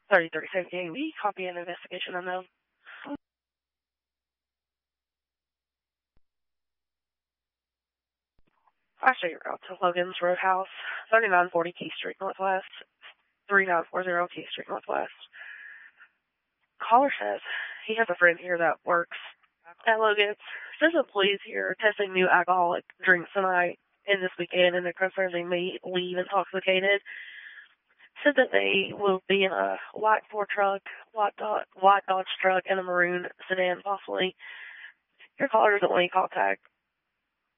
33 AV, copy an investigation unknown. I show your route to Logan's Roadhouse, 3940 Key Street Northwest, 3940 Key Street Northwest. Caller says he has a friend here that works at Logan's. Says employees here are testing new alcoholic drinks tonight and this weekend, and they're concerned they may leave intoxicated. Said that they will be in a white Ford truck, white Dodge truck, and a maroon sedan, possibly. Your caller doesn't want any contact